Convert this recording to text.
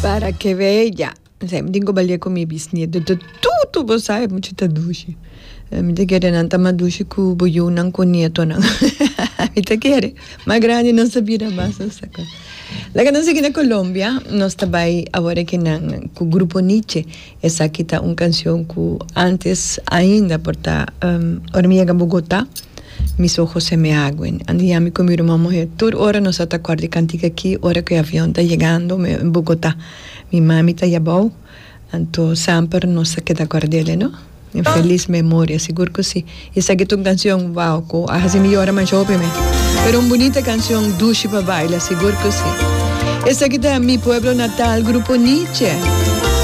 Para que veja. Sempre digo balia com minha bisnieta. Tudo você sabe muito da duche. Me te quer não tá mais duche com boiu não com nieto não. Me te quer. Mas grande não sabia mais essa coisa. Lá que nós aqui na Colômbia, nós também agora que com o grupo Nietzsche, essa aqui tá uma canção que antes ainda porta Hormiga Bogotá. Mis ojos se me aguen. Andiamo con mi irmão morrer. Toda hora nós estamos acordando cantica aqui, hora que o avião está chegando em Bogotá. Minha mãe está jabau, então sempre nós queda acordando, não? Em feliz memória, seguro que sim. Essa aqui é uma canção, wow, que a gente melhora mais jovem, mas uma bonita canção, duche para bailar, seguro que sim. Essa aqui é meu pueblo natal, grupo Nietzsche.